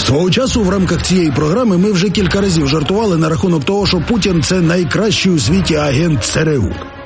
Свого часу в рамках цієї програми ми вже кілька разів жартували на рахунок того, що Путін – це найкращий у світі агент ЦРУ.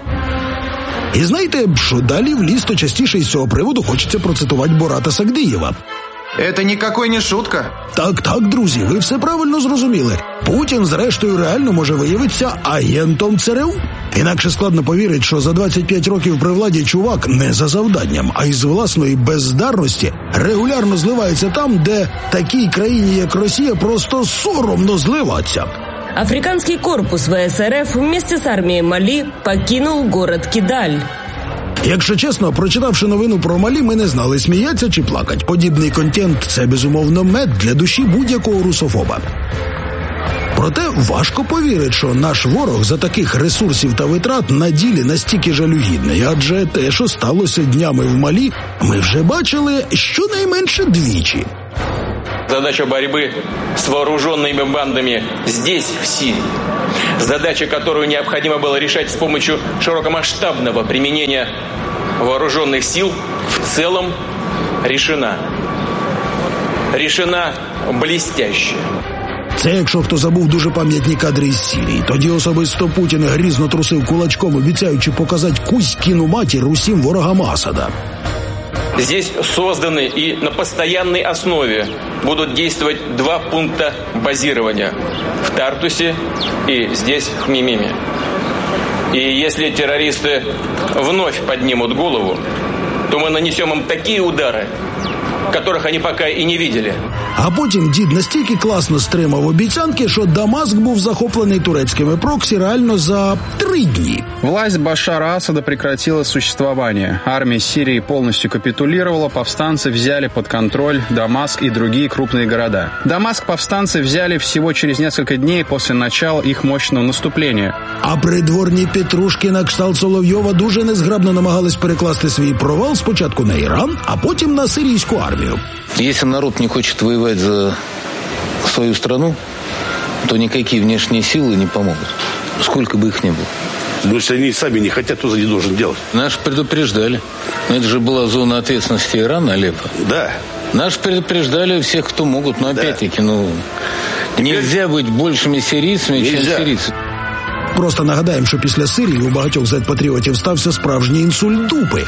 І знаєте, що далі в ліс, то частіше із цього приводу хочеться процитувати Бората Сагдиєва. Это никакой не шутка. Так, друзі, ви все правильно зрозуміли. Путін, зрештою, реально може виявитися агентом ЦРУ. Інакше складно повірити, що за 25 років при владі чувак не за завданням, а із власної бездарності регулярно зливається там, де такій країні, як Росія, просто соромно зливатися. Африканский корпус ВСРФ вместе с армией Мали покинул город Кидаль. Якщо чесно, прочитавши новину про Малі, ми не знали, сміятися чи плакать. Подібний контент – це, безумовно, мед для душі будь-якого русофоба. Проте важко повірити, що наш ворог за таких ресурсів та витрат на ділі настільки жалюгідний, адже те, що сталося днями в Малі, ми вже бачили щонайменше двічі. Задача борьбы с вооруженными бандами здесь, в Сирии, задача, которую необходимо было решать с помощью широкомасштабного применения вооруженных сил, в целом решена. Решена блестяще. Це, якщо хто забув дуже пам'ятні кадри із Сирії. Тоді особисто Путін грізно трусив кулачком, обіцяючи показати кузькіну матір усім ворогам Асада. Здесь созданы и на постоянной основе будут действовать 2 пункта базирования в Тартусе и здесь, в Хмимиме. И если террористы вновь поднимут голову, то мы нанесем им такие удары, которых они пока и не видели. А потім дід настільки класно стримав обіцянки, що Дамаск був захоплений турецькими проксі реально за 3 дні. Власть Башара Асада прекратила существование. Армия Сирии полностью капитулировала, повстанцы взяли под контроль Дамаск и другие крупные города. Дамаск повстанцы взяли всего через несколько дней после начала их мощного наступления. А придворні петрушки на кшталт Соловйова дуже незграбно намагались перекласти свій провал спочатку на Іран, а потім на сирійську армію. Если народ не хочет воевать за свою страну, то никакие внешние силы не помогут, сколько бы их ни было. Но если они сами не хотят, то не должен делать. Нас предупреждали. Но это же была зона ответственности Ирана, Алеппо. Да. Нас предупреждали всех, кто могут. Но опять-таки, нельзя быть большими сирийцами, чем сирийцы. Просто нагадаємо, що після Сирії у багатьох зет-патріотів стався справжній інсульт дупи.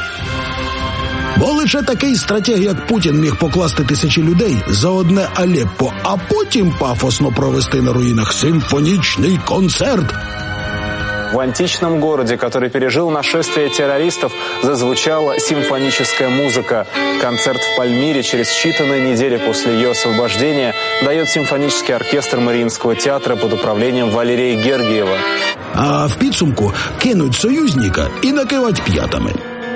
Бо лише такий стратег, як Путін, міг покласти тисячі людей за одне Алеппо, а потім пафосно провести на руїнах симфонічний концерт. В античном городе, который пережил нашествие террористов, зазвучала симфоническая музыка. Концерт в Пальмире через считанные недели после ее освобождения дает симфонический оркестр Мариинского театра под управлением Валерия Гергиева. А в підсумку кинуть союзника і накивать п'ятами.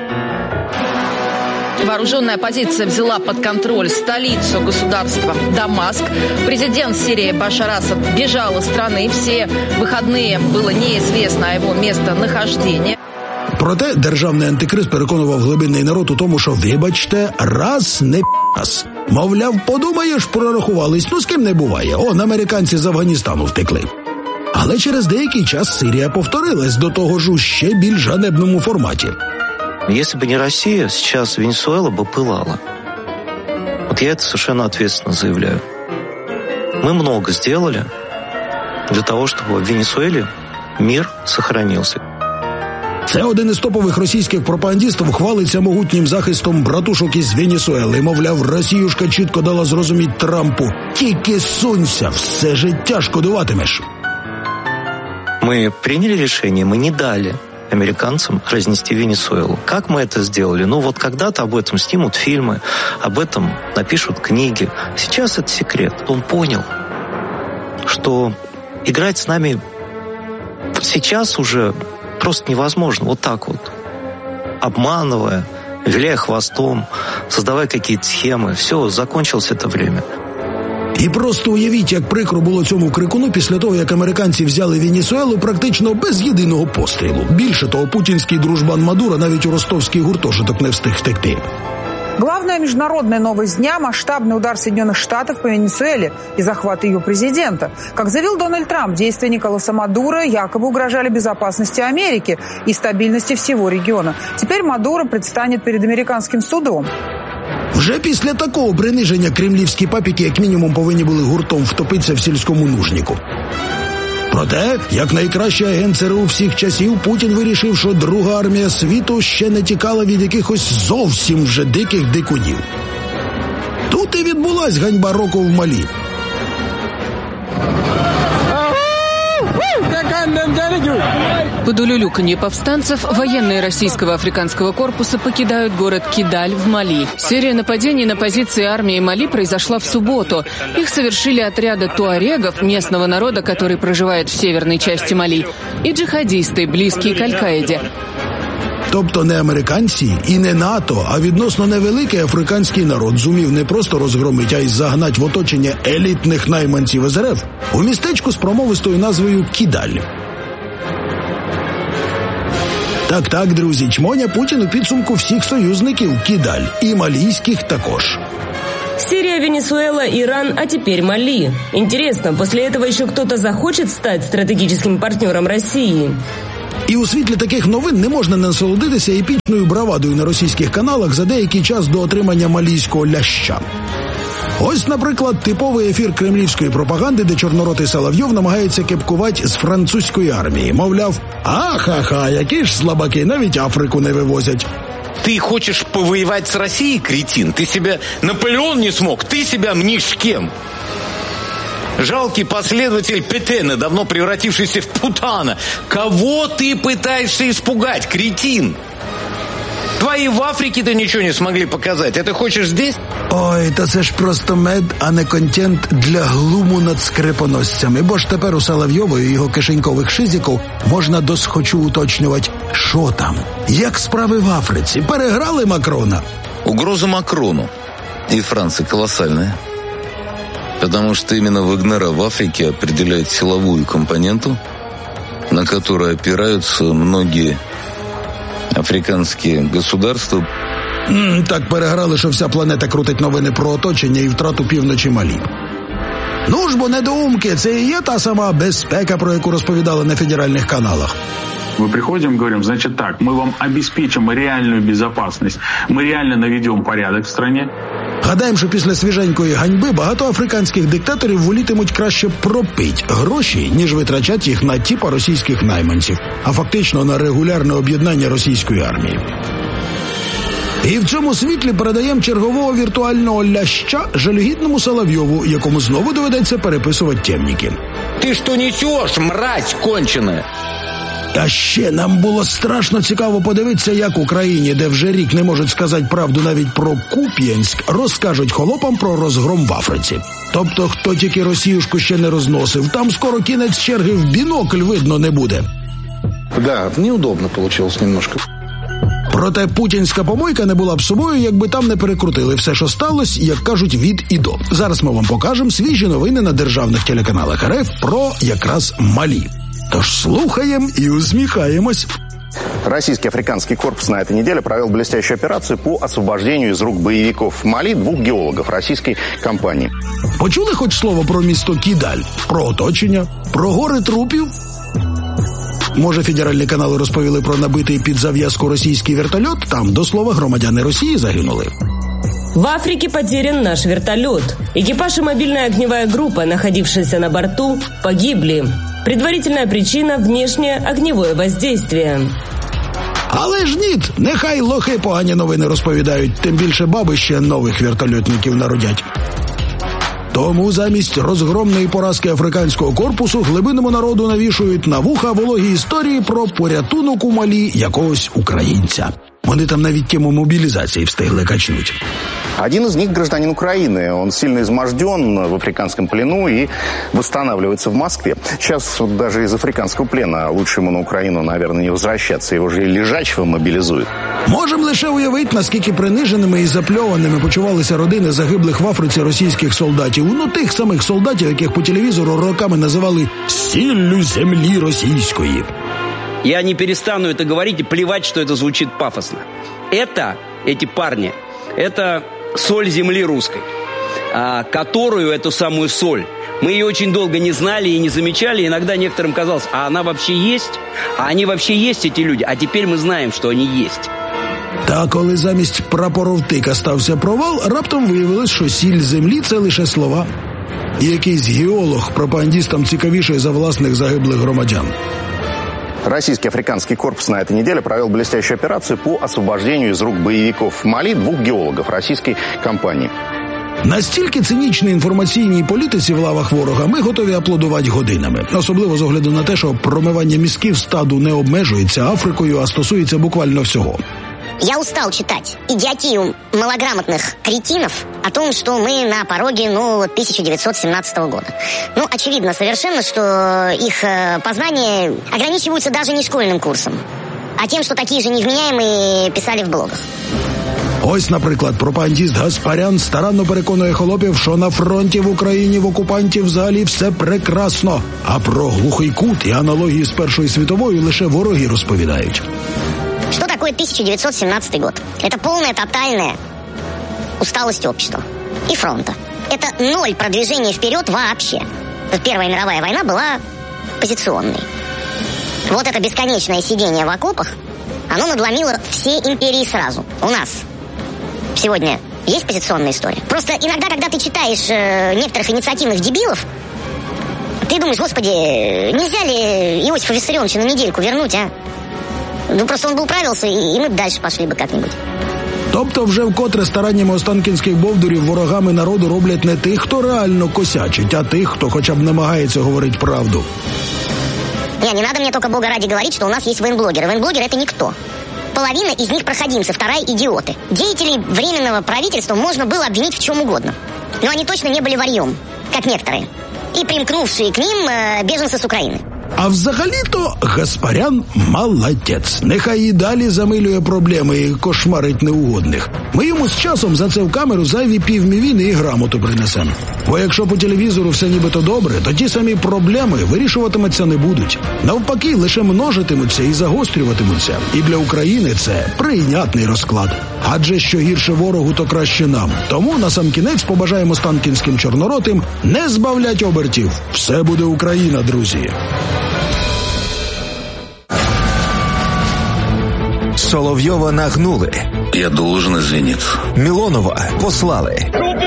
Вооруженная оппозиция взяла под контроль столицу государства Дамаск. Президент Сирии Башар Асад бежал из страны. Все выходные было неизвестно о его местонахождении. Проте державний антикриз переконував глибинний народ у тому, що, вибачте, раз не п***ас. Мовляв, подумаєш, прорахувались, з ким не буває. Американці з Афганістану втекли. Але через деякий час Сирія повторилась, до того ж у ще більш ганебному форматі. Если бы не Россия, сейчас Венесуэла бы пылала. Вот я это совершенно ответственно заявляю. Мы много сделали для того, чтобы в Венесуэле мир сохранился. Це один із топових російських пропагандистів хвалиться могутнім захистом братушок із Венесуели. Мовляв, Росіюшка чітко дала зрозуміти Трампу: тільки сунься, все життя шкодуватимеш. Мы приняли решение, мы не дали американцам разнести Венесуэлу. Как мы это сделали? Когда-то об этом снимут фильмы, об этом напишут книги. Сейчас это секрет. Он понял, что играть с нами сейчас уже просто невозможно. Вот так вот. Обманывая, виляя хвостом, создавая какие-то схемы. Все, закончилось это время. І просто уявіть, як прикро було цьому крикуну після того, як американці взяли Венесуелу практично без єдиного пострілу. Більше того, путінський дружбан Мадуро навіть у ростовський гуртожиток не встиг втекти. Главная международная новость дня – масштабный удар Соединенных Штатов по Венесуэле и захват ее президента. Как заявил Дональд Трамп, действия Николаса Мадуро якобы угрожали безопасности Америки и стабильности всего региона. Теперь Мадуро предстанет перед американским судом. Вже після такого приниження кремлівські папіки як мінімум повинні були гуртом втопитися в сільському нужніку. Проте, як найкращий агент ЦРУ всіх часів, Путін вирішив, що Друга армія світу ще не тікала від якихось зовсім вже диких дикунів. Тут і відбулась ганьба року в Малі. Под улюлюканье повстанцев военные российского африканского корпуса покидают город Кидаль в Мали. Серия нападений на позиции армии Мали произошла в субботу. Их совершили отряды туарегов, местного народа, который проживает в северной части Мали, и джихадисты, близкие к Аль-Каиде. Тобто не американці і не НАТО, а відносно невеликий африканський народ зумів не просто розгромити, а й загнати в оточення елітних найманців з РФ у містечку з промовистою назвою Кідаль. Так, друзі, чмоня Путін у підсумку всіх союзників Кидаль, і малійських також. Сирия, Венесуэла, Иран, а теперь Мали. Интересно, после этого еще кто-то захочет стать стратегическим партнером России? І у світлі таких новин не можна насолодитися епічною бравадою на російських каналах за деякий час до отримання малійського ляща. Ось, наприклад, типовий ефір кремлівської пропаганди, де чорноротий Соловйов намагається кепкувати з французької армії. Мовляв, ахаха, які ж слабаки, навіть Африку не вивозять. Ты хочешь повоевать с Россией, кретин? Ты себя Наполеон не смог, ты себя мнишь кем? Жалкий последователь Петена, давно превратившийся в Путана. Кого ты пытаешься испугать, кретин? Твои в Африке-то ничего не смогли показать. А ты хочешь здесь? Ой, та це ж просто мед, а не контент для глуму над скрипоносцями. Бо ж тепер у Соловйова і його кишенькових шизиків можна досхочу уточнювати, що там. Як справи в Африці? Переграли Макрона? Угроза Макрону и Франции колоссальная. Потому что именно Вагнера в Африке определяет силовую компоненту, на которую опираются многие африканские государства. Так переграли, що вся планета крутить новини про оточення і втрату півночі Малі. Ну ж бо, недоумки, це і є та сама безпека, про яку розповідали на федеральних каналах. Мы приходим, говорим, значит так, мы вам обеспечим реальную безопасность, мы реально наведем порядок в стране. Гадаємо, що після свіженької ганьби багато африканських диктаторів волітимуть краще пропить гроші, ніж витрачати їх на тіпа російських найманців, а фактично на регулярне об'єднання російської армії. І в цьому світлі передаємо чергового віртуального ляща жалюгідному Соловйову, якому знову доведеться переписувати темніки. Ти що несеш, мразь кончена? А ще нам було страшно цікаво подивитися, як в Україні, де вже рік не можуть сказати правду навіть про Куп'янськ, розкажуть холопам про розгром в Африці. Тобто, хто тільки Росіюшку ще не розносив, там скоро кінець черги в бінокль видно не буде. Да, неудобно получилось немножко. Проте путінська помойка не була б собою, якби там не перекрутили все, що сталося, як кажуть, від і до. Зараз ми вам покажемо свіжі новини на державних телеканалах РФ про якраз Малі. Тож слухаем и усмехаемся. Российский африканский корпус на этой неделе провел блестящую операцию по освобождению из рук боевиков в Мали двух геологов российской компании. Почули хоч слово про місто Кідаль? Про оточення? Про гори трупів? Може, федеральні канали розповіли про набитий під зав'язку російський вертольот? Там, до слова, громадяни Росії загинули. В Африке потерян наш вертолет. Экипаж и мобильная огневая группа, находившиеся на борту, погибли. Предварительная причина – внешнее огневое воздействие. Але ж ні, нехай лохи погані новини розповідають, тим більше баби ще нових вертольотників народять. Тому замість розгромної поразки африканського корпусу глибинному народу навішують на вуха вологі історії про порятунок у Малі якогось українця. Вони там навіть тему мобилизации встигли качнуть. Один из них гражданин Украины. Он сильно изможден в африканском плену и восстанавливается в Москве. Сейчас вот даже из африканского плена лучше ему на Украину, наверное, не возвращаться. Его же и лежачего мобилизуют. Можемо лише уявити, наскільки приниженими і запльованими почувалися родини загиблих в Африці російських солдатів. Ну, тих самих солдатів, яких по телевізору роками називали «сіллю землі російської». Я не перестану это говорить и плевать, что это звучит пафосно. Эти парни, это соль земли русской, которую, эту самую соль, мы ее очень долго не знали и не замечали. Иногда некоторым казалось, а она вообще есть? А они вообще есть, эти люди? А теперь мы знаем, что они есть. Та коли замість прапоровтика стався провал, раптом виявилось, що сіль землі – це лише слова. І якийсь геолог пропагандистам цікавіший за власних загиблих громадян. Российский африканский корпус на этой неделе провел блестящую операцию по освобождению из рук боевиков Мали 2 геологов российской компании. Настільки цинічній інформаційній політиці в лавах ворога ми готові аплодувати годинами. Особливо з огляду на те, що промивання мізків стаду не обмежується Африкою, а стосується буквально всього. Я устал читать идиотию малограмотных кретинов о том, что мы на пороге 1917 года. Очевидно совершенно, что их познания ограничиваются даже не школьным курсом, а тем, что такие же невменяемые писали в блогах. Ось, наприклад, пропагандист Гаспарян старанно переконує холопів, що на фронті в Україні в окупантів взагалі все прекрасно, а про глухий кут і аналогії з Першою світовою лише вороги розповідають. Что такое 1917 год? Это полная, тотальная усталость общества и фронта. Это 0 продвижения вперед вообще. Первая мировая война была позиционной. Вот это бесконечное сидение в окопах, оно надломило все империи сразу. У нас сегодня есть позиционная история. Просто иногда, когда ты читаешь некоторых инициативных дебилов, ты думаешь, господи, нельзя ли Иосифа Виссарионовича на недельку вернуть, а? Просто он бы управился, и мы дальше пошли бы как-нибудь. Тобто вже вкотре стараннями останкінських бовдурів ворогами народу роблять не тих, хто реально косячить, а тих, хто хоча б намагається говорити правду. Не надо мне только бога ради говорить, что у нас есть военблогеры. Военблогеры — это никто. Половина из них проходимцы, вторая — идиоты. Деятелей Временного правительства можно было обвинить в чем угодно. Но они точно не были варьем, как некоторые. И примкнувшие к ним беженцы с Украины. А взагалі-то Гаспарян молодець. Нехай і далі замилює проблеми і кошмарить неугодних. Ми йому з часом за це в камеру зайві півмівіни і грамоту принесемо. Бо якщо по телевізору все нібито добре, то ті самі проблеми вирішуватимуться не будуть. Навпаки, лише множитимуться і загострюватимуться. І для України це прийнятний розклад. Адже що гірше ворогу, то краще нам. Тому насамкінець побажаємо останкінським чорноротим не збавлять обертів. Все буде Україна, друзі. Соловйова нагнули. Я должен извиниться. Мілонова послали.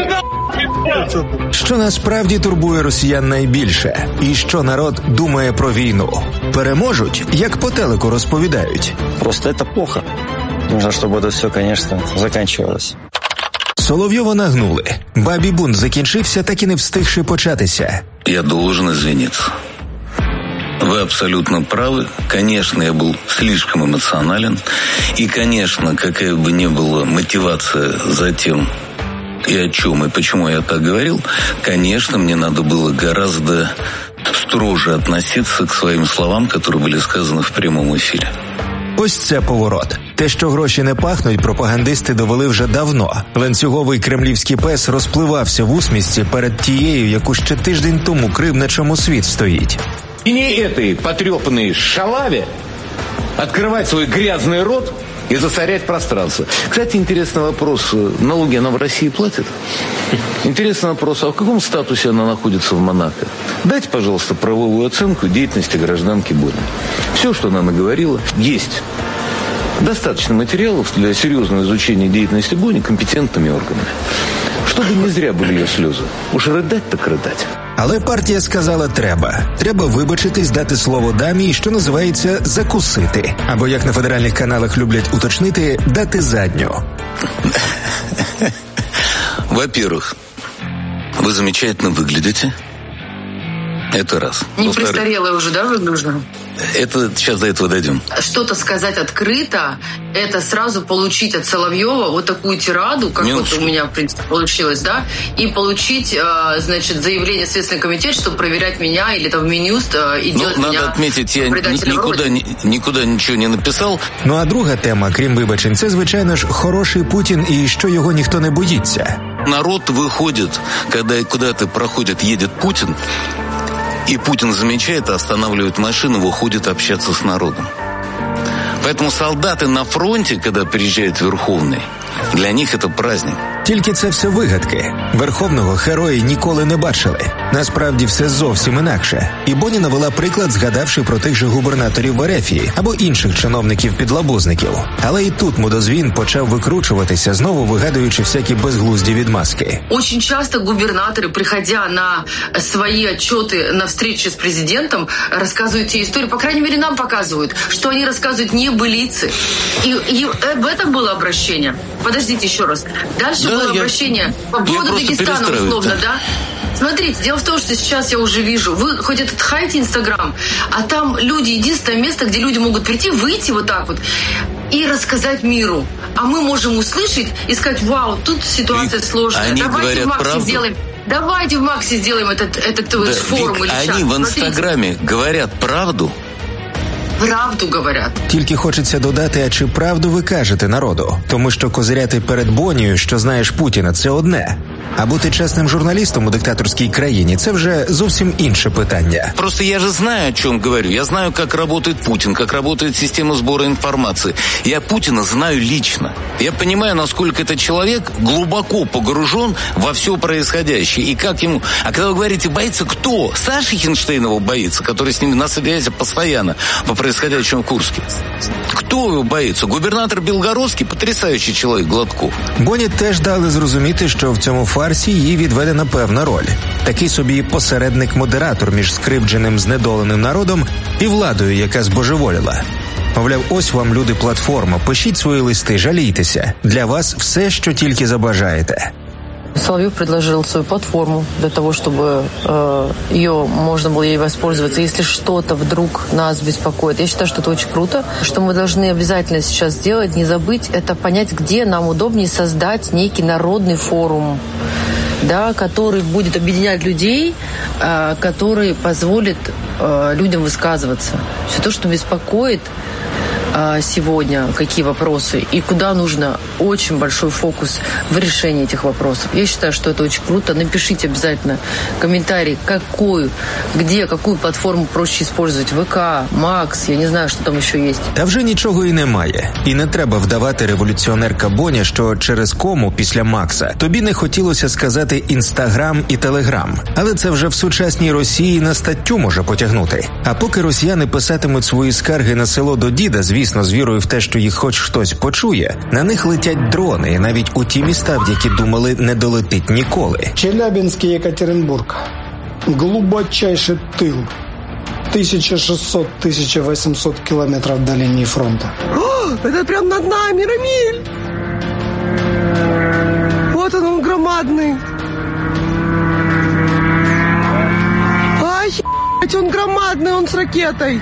Що насправді турбує росіян найбільше? І що народ думає про війну? Переможуть, як по телеку розповідають. Просто це плохо. Нужно, щоб це все, звісно, закінчувалося. Соловйова нагнули. Бабі бунт закінчився, так і не встигши початися. Я должен извиниться. Вы абсолютно правы. Конечно, я был слишком эмоционален. И, конечно, какая бы ни была мотивация за тем, и о чем, и почему я так говорил, конечно, мне надо было гораздо строже относиться к своим словам, которые были сказаны в прямом эфире. Ось це поворот. Те, що гроші не пахнуть, пропагандисти довели вже давно. Ланцюговий кремлівський пес розпливався в усмішці перед тією, яку ще тиждень тому крив, на чому світ стоїть. И не этой потрепанной шалаве открывать свой грязный рот и засорять пространство. Кстати, интересный вопрос. Налоги она в России платит? Интересный вопрос. А в каком статусе она находится в Монако? Дайте, пожалуйста, правовую оценку деятельности гражданки Бони. Все, что она наговорила, есть. Достаточно материалов для серьезного изучения деятельности Бони компетентными органами. Чтобы не зря были ее слезы. Уж рыдать так рыдать. Але партія сказала треба. Треба вибачитись, дати слово дамі і, що називається, закусити. Або, як на федеральних каналах люблять уточнити, дати задню. Во-первых, вы замечательно выглядите. Это раз. Не престарелая уже, да, выгляжу? Это сейчас до этого дойдем. Что-то сказать открыто, это сразу получить от Соловьева вот такую тираду, как вот у меня, в принципе, получилось, да, и получить, значит, заявление в Следственный комитет, чтобы проверять меня или там в Минюст и делать меня. Надо отметить, я никуда ничего не написал. Ну а друга тема, крім вибачень, це, звичайно ж, хороший Путін і що його ніхто не боїться. Народ выходит, когда куда-то проходит, едет Путин, и Путин замечает, останавливает машину, выходит общаться с народом. Поэтому солдаты на фронте, когда приезжает Верховный, для них это праздник. Тільки це все вигадки. Верховного герої ніколи не бачили. Насправді все зовсім інакше. І Боні навела приклад, згадавши про тих же губернаторів в Ерефії або інших чиновників-підлабузників. Але і тут мудозвін почав викручуватися, знову вигадуючи всякі безглузді відмазки. Очень часто губернаторы, приходя на свои отчеты на встрече с президентом, рассказывают те истории, по крайней мере, нам показывают, что они рассказывают небылицы. И об этом было обращение. Подождите еще раз. Дальше было обращение по поводу Дагестана, условно, да? Смотрите, дело в том, что сейчас я уже вижу, вы хоть этот хайте Инстаграм, а там люди, единственное место, где люди могут прийти, выйти вот так вот и рассказать миру. А мы можем услышать и сказать, вау, тут ситуация сложная, давайте в Максе сделаем. Давайте в Максе сделаем этот форум или чат. Они в Инстаграме говорят правду? Правду говорять. Тільки хочеться додати, а чи правду ви кажете народу? Тому що козиряти перед Бонією, що знаєш Путіна, це одне. А бути чесним журналістом у диктаторській країні – це вже зовсім інше питання. Просто я же знаю, о чем говорю. Я знаю, как работает Путин, как работает система сбора информации. Я Путина знаю лично. Я понимаю, насколько этот человек глубоко погружен во все происходящее. И как ему... А когда вы говорите, боится кто? Саша Хинштейнова боится, который с ними на связи постоянно по происходящему в Курске. Кто его боится? Губернатор Белгородский, потрясающий человек, Гладков. Боні теж дали зрозуміти, що в цьому фарсі їй відведена певна роль. Такий собі посередник-модератор між скривдженим, знедоленим народом і владою, яка збожеволіла. Мовляв, ось вам, люди, платформа, пишіть свої листи, жалійтеся. Для вас все, що тільки забажаєте. Соловьев предложил свою платформу для того, чтобы ее можно было ей воспользоваться, если что-то вдруг нас беспокоит. Я считаю, что это очень круто. Что мы должны обязательно сейчас сделать, не забыть, это понять, где нам удобнее создать некий народный форум, да, который будет объединять людей, который позволит людям высказываться. Все то, что беспокоит сегодня, какие вопросы и куда нужно очень большой фокус в решении этих вопросов. Я считаю, что это очень круто. Напишите обязательно комментарий, какую платформу проще использовать. ВК, Макс, я не знаю, что там еще есть. Та вже нічого і немає. І не треба вдавати, революціонерка Боня, що через кому після Макса тобі не хотілося сказати Інстаграм і Телеграм. Але це вже в сучасній Росії на статтю може потягнути. А поки росіяни писатимуть свої скарги на село до діда, звісно, з вірою в те, що їх хоч хтось почує, на них летять дрони, навіть у ті міста, в які думали не долетить ніколи. Челябинськ и Екатеринбург. Глубочайший тыл. 1600-1800 километров до линии фронта. О, это прям над нами, Рамиль! Вот он громадный. Охереть, он громадный, он с ракетой.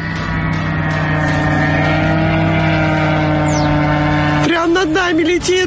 Прям над нами летит.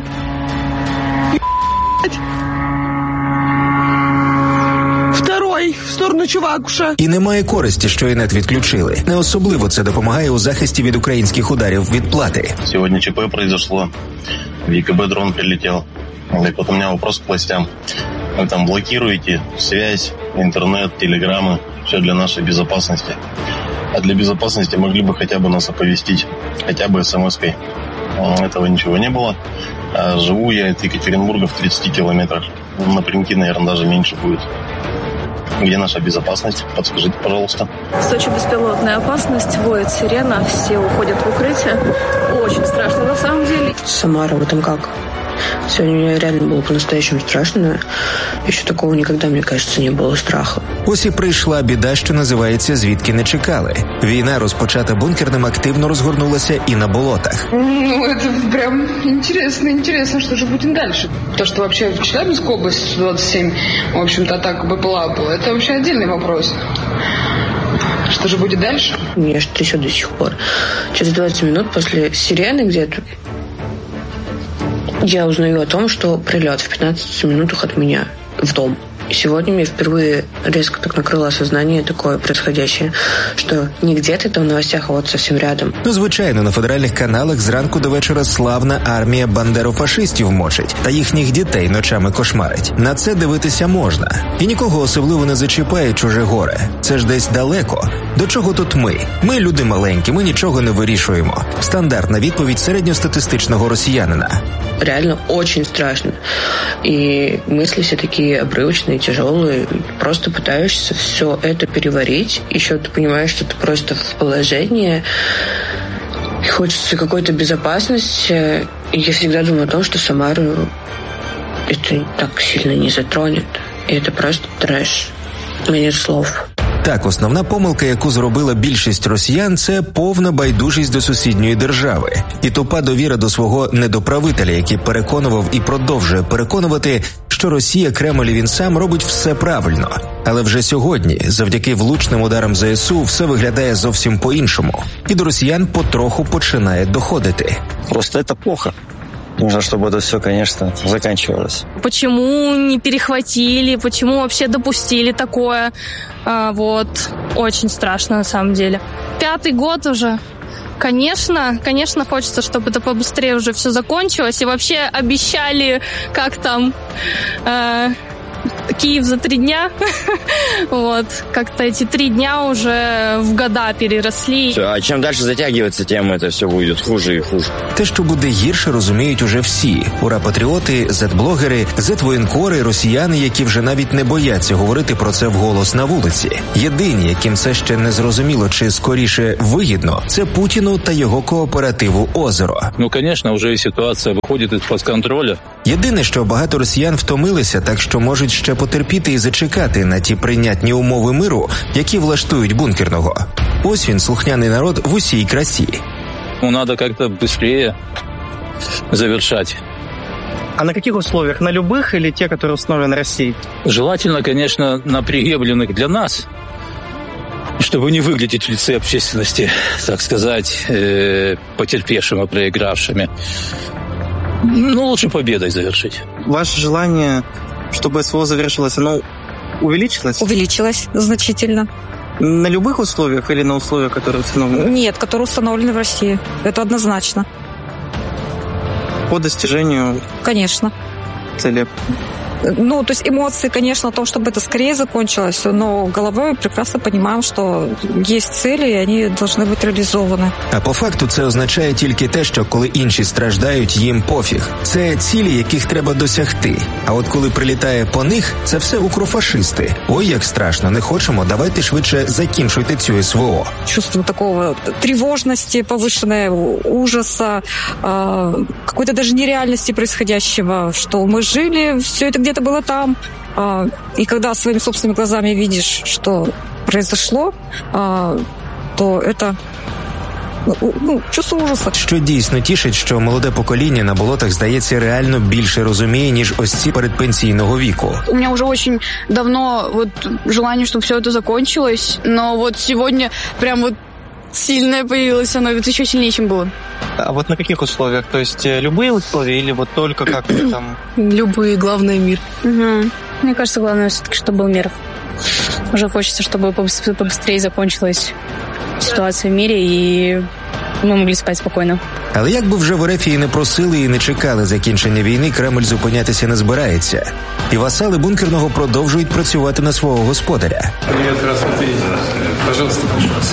Второй в сторону Чувакуша. І немає користі, що інет відключили. Не особливо це допомагає у захисті від українських ударів відплати. Сегодня ЧП произошло. В ЕКБ дрон прилетел. Так вот у меня вопрос к властям. Вы там блокируете связь, интернет, телеграммы. Все для нашей безопасности. А для безопасности могли бы хотя бы нас оповестить. Хотя бы смс-кой. Этого ничего не было. А живу я от Екатеринбурга в 30 километрах. Напрямки, наверное, даже меньше будет. Где наша безопасность? Подскажите, пожалуйста. В Сочи беспилотная опасность, воет сирена, все уходят в укрытие. Очень страшно на самом деле. Самара, вы там как? Сегодня мне реально было по-настоящему страшно. Еще такого никогда, мне кажется, не было страха. Ось і прийшла біда, що називається «Звідки не чекали». Війна, розпочата бункерним, активно розгорнулася і на болотах. Ну, это прям интересно, что же будет дальше. То, что вообще в Челябинской области 27, в общем-то, атака БПЛА была, это вообще отдельный вопрос. Что же будет дальше? Меня аж трясет до сих пор. Через 20 минут после сирены где-то я узнаю о том, что прилет в 15 минутах от меня в дом. И сегодня мне впервые резко так накрыло осознание такое происходящее, что не где-то там в новостях, а вот совсем рядом. Ну, звичайно, на федеральних каналах зранку до вечора славна армія бандерофашистів мочить, та їхніх дітей ночами кошмарить. На це дивитися можна. І нікого особливо не зачіпає чуже горе. Це ж десь далеко. До чого тут ми? Ми люди маленькі, ми нічого не вирішуємо. Стандартна відповідь середньостатистичного росіянина. реально очень страшно. И мысли все такие обрывочные, тяжелые. Просто пытаешься все это переварить. Еще ты понимаешь, что ты просто в положении. И хочется какой-то безопасности. И я всегда думаю о том, что Самару это так сильно не затронет. І це просто треш. Мені слов. Так, основна помилка, яку зробила більшість росіян, це повна байдужість до сусідньої держави і тупа довіра до свого недоправителя, який переконував і продовжує переконувати, що Росія, Кремль і він сам робить все правильно. Але вже сьогодні, завдяки влучним ударам ЗСУ, все виглядає зовсім по-іншому. І до росіян потроху починає доходити. Просто це плохо. Нужно, чтобы это все, конечно, заканчивалось. Почему не перехватили, почему вообще допустили такое? Вот, очень страшно на самом деле. 5-й год уже. Конечно, хочется, чтобы это побыстрее уже все закончилось. И вообще обещали, как там... Киев за 3 дня. Вот. Как-то эти 3 дня уже в года переросли. А чем дальше затягивается, тем это все будет хуже і хуже. Те, що буде гірше, розуміють уже всі. Ура-патріоти, зет-блогери, зет-воєнкори, росіяни, які вже навіть не бояться говорити про це вголос на вулиці. Єдині, яким це ще не зрозуміло чи скоріше вигідно, це Путіну та його кооперативу «Озеро». Ну, звісно, вже ситуація виходить із-під контролю. Єдине, що багато росіян втомилися, так що можуть ще потерпіти і зачекати на ті прийнятні умови миру, які влаштують бункерного. Ось він, слухняний народ в усій красі. Ну, надо как-то быстрее завершать. А на каких условиях? На любых или те, которые установлены Россией? Желательно, конечно, на приемлемых для нас, чтобы не выглядеть в лице общественности, так сказать, потерпевшими, проигравшими. Ну, лучше победой завершить. Ваше желание, чтобы СВО завершилось, оно увеличилось? Увеличилось значительно. На любых условиях или на условиях, которые установлены? Нет, которые установлены в России. Это однозначно. По достижению? Конечно. Цели? Ну, то есть эмоции, конечно, о том, чтобы это скорее закончилось, но головой прекрасно понимаем, что есть цели, и они должны быть реализованы. А по факту це означає тільки те, що коли інші страждають, їм пофіг. Це цілі, яких треба досягти. А от коли прилітає по них, це все укрофашисти. Ой, як страшно, не хочемо, давайте швидше закінчуйте цю СВО. Чувство такого тревожности, повышенного ужаса, какой-то даже нереальности происходящего, что мы жили, все это где-то было там. И когда своими собственными глазами видишь, что произошло, то это чувство ужасу. Що дійсно тішить, що молоде покоління на болотах, здається, реально більше розуміє, ніж ось ці передпенсійного віку. У меня уже очень давно желание, чтобы все это закончилось, но вот сегодня прям сильное появилось, оно еще сильнее, чем было. А вот на каких условиях? То есть любые условия или вот только как-то там... Любые, главное мир. Угу. Мне кажется, главное все-таки, чтобы был мир. Уже хочется, чтобы побыстрее закончилась ситуация в мире, и ми могли спати спокійно. Але як би вже в РФ і не просили і не чекали закінчення війни, Кремль зупинятися не збирається. І васали бункерного продовжують працювати на свого господаря. Привіт, здравствуйте. Пожалуйста, прошу вас.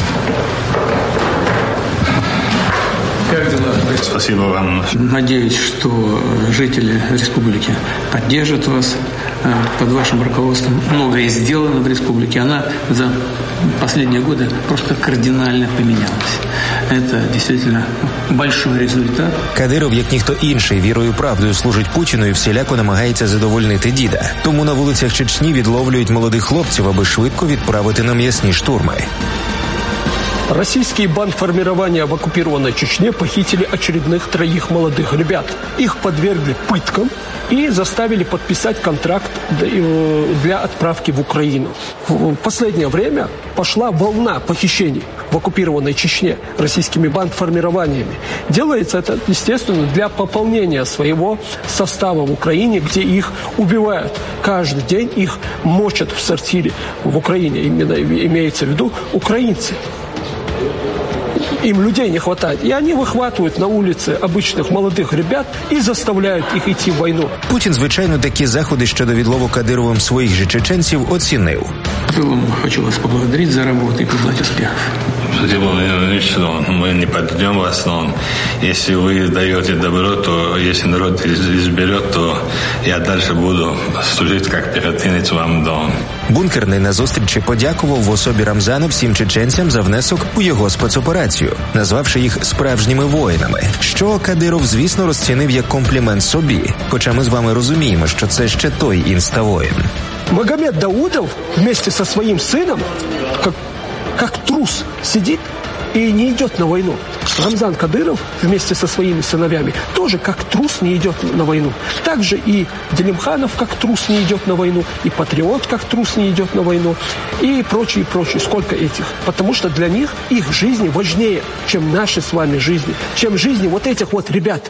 Как дела? Спасибо вам. Надеюсь, что жители республики поддержат вас. Под вашим руководством многое сделано в республике. Она за последние годы просто кардинально поменялась. Это действительно большой результат. Кадиров, як ніхто інший, вірою і правдою служить Путіну і всіляко намагається задовольнити діда. Тому на вулицях Чечні відловлюють молодих хлопців, аби швидко відправити на м'ясні штурми. Российские бандформирования в оккупированной Чечне похитили очередных 3 молодых ребят. Их подвергли пыткам и заставили подписать контракт для отправки в Украину. В последнее время пошла волна похищений в оккупированной Чечне российскими бандформированиями. Делается это, естественно, для пополнения своего состава в Украине, где их убивают. Каждый день их мочат в сортире в Украине, именно имеется в виду украинцы. Им людей не хватает. И они выхватывают на улице обычных молодых ребят и заставляют их идти в войну. Путін, звичайно, такі заходи щодо відлову Кадировим своїх же чеченців оцінив. В целом, хочу вас поблагодарить за работу и пожелать успехов. Мы не подведем вас, но если вы даете добро, то если народ изберет, то я дальше буду служить как пехотинец вам дома. Бункерний на зустрічі подякував в особі Рамзана всім чеченцям за внесок у його спецоперацію, назвавши їх справжніми воїнами, що Кадиров, звісно, розцінив як комплімент собі, хоча ми з вами розуміємо, що це ще той інставоїн. Магомед Даудов вместе со своим сыном, как трус, сидит и не идет на войну. Рамзан Кадыров вместе со своими сыновьями тоже как трус не идет на войну. Также и Делимханов как трус не идет на войну, и Патриот как трус не идет на войну, и прочее, прочее. Сколько этих? Потому что для них их жизни важнее, чем наши с вами жизни, чем жизни вот этих вот ребят.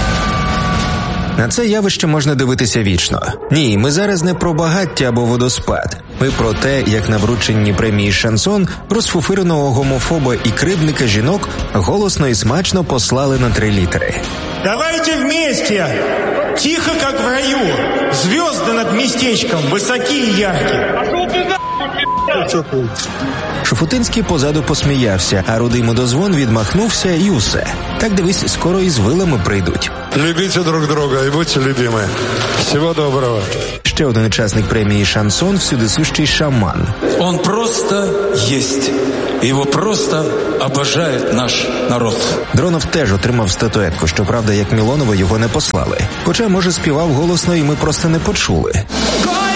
На це явище можна дивитися вічно. Ні, ми зараз не про багаття або водоспад. Ми про те, як на врученні премії «Шансон» розфуфиреного гомофоба і кривдника жінок голосно і смачно послали на 3 літери. Давайте вместе! Тихо, как в раю! Звезды над местечком, высокие и яркие! Шуфутинський позаду посміявся, а рудий мудозвон відмахнувся і усе. Так, дивись, скоро і з вилами прийдуть. Любите друг друга і будьте любимі. Всього доброго. Ще один учасник премії «Шансон» – всюдисущий шаман. Он просто есть. Його просто обожає наш народ. Дронов теж отримав статуетку, щоправда, як Мілонова його не послали. Хоча, може, співав голосно і ми просто не почули.